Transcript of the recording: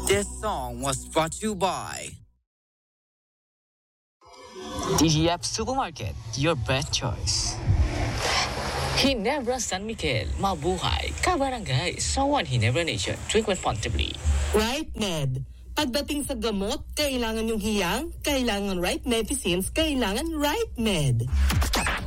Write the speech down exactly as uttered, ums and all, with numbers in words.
This song was brought to you by D G F Supermarket, your best choice. Ginebra San Miguel, mabuhay, kabarangay, sa One Ginebra Nation. Drink responsibly. Right Med. Pagdating sa gamot, kailangan yung hiyang, kailangan right medicines, kailangan Right Med.